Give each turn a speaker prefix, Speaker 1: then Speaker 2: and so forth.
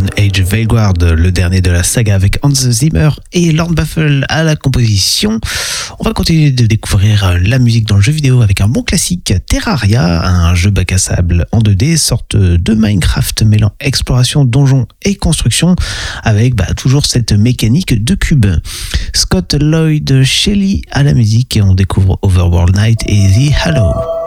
Speaker 1: Dragon Age Veilguard, le dernier de la saga avec Hans Zimmer et Lord Baffle à la composition. On va continuer de découvrir la musique dans le jeu vidéo avec un bon classique, Terraria, un jeu bac à sable en 2D, sorte de Minecraft mêlant exploration, donjon et construction avec toujours cette mécanique de cube. Scott Lloyd Shelley à la musique et on découvre Overworld Night et The Halo.